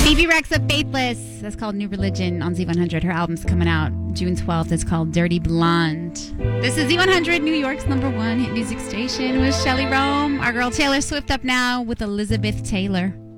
Phoebe Rexa Faithless. That's called New Religion on Z100. Her album's coming out June 12th. It's called Dirty Blonde. This is Z100, New York's #1 hit music station with Shelly Rome. Our girl Taylor Swift up now with Elizabeth Taylor.